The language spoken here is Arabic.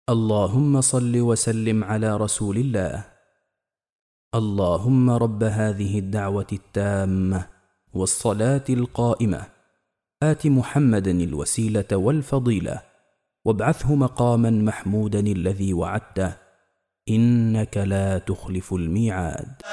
اللهم صل وسلم على رسول الله. اللهم رب هذه الدعوة التامة والصلاة القائمة آت محمدا الوسيلة والفضيلة وابعثه مقاما محمودا الذي وعدته إنك لا تخلف الميعاد.